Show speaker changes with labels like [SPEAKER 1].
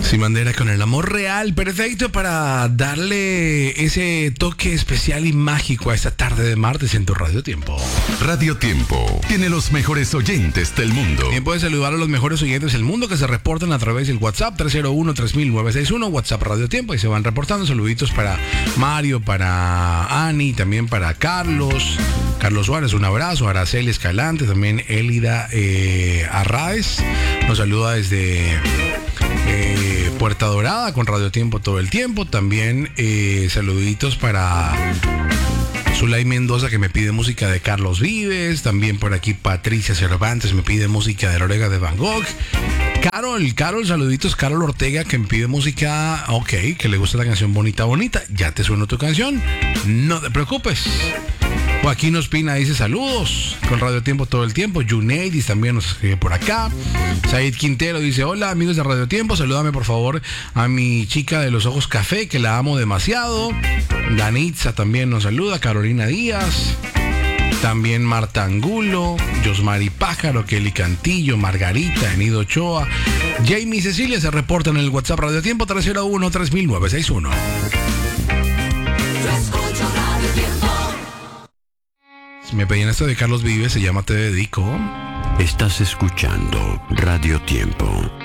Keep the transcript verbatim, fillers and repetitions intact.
[SPEAKER 1] Sin bandera con el amor real, perfecto para darle ese toque especial y mágico a esta tarde de martes en tu Radio Tiempo.
[SPEAKER 2] Radio Tiempo tiene los mejores oyentes del mundo.
[SPEAKER 1] Bien, puedes saludar a los mejores oyentes del mundo que se reportan a través del WhatsApp tres cero uno, tres mil nueve seis uno, WhatsApp Radio Tiempo, y se van reportando. Saluditos para Mario, para Ani, también para Carlos, Carlos Suárez, un abrazo, Araceli Escalante, también Elida eh, Arraez, nos saluda desde eh, Puerta Dorada con Radio Tiempo todo el tiempo. También eh, saluditos para Zulay Mendoza, que me pide música de Carlos Vives. También por aquí Patricia Cervantes me pide música de La Oreja de Van Gogh. Carol, Carol, saluditos. Carol Ortega, que me pide música, ok, que le gusta la canción Bonita Bonita. Ya te sueno tu canción, no te preocupes. Joaquín Ospina dice saludos con Radio Tiempo todo el tiempo. Juneidis también nos escribe por acá. Said Quintero dice hola amigos de Radio Tiempo, salúdame por favor a mi chica de los ojos café que la amo demasiado. Danitza también nos saluda. Carolina Díaz, también Marta Angulo, Josmari Pájaro, Kelly Cantillo, Margarita, Enido Ochoa, Jamie y Cecilia se reportan en el WhatsApp Radio Tiempo tres cero uno, tres mil nueve seis uno. Me pedían esto de Carlos Vives, se llama Te Dedico.
[SPEAKER 3] Estás escuchando Radio Tiempo.